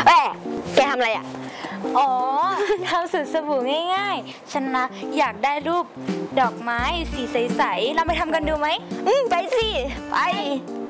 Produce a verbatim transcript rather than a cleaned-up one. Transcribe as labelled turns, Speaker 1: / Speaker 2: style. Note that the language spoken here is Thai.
Speaker 1: แม่แกทำอะไรอ่ะ
Speaker 2: อ๋อทำสูตรสบู่ง่ายๆฉันนะอยากได้รูปดอกไม้สีใสๆเราไปทำกันดูไหม
Speaker 1: อืมไปสิไป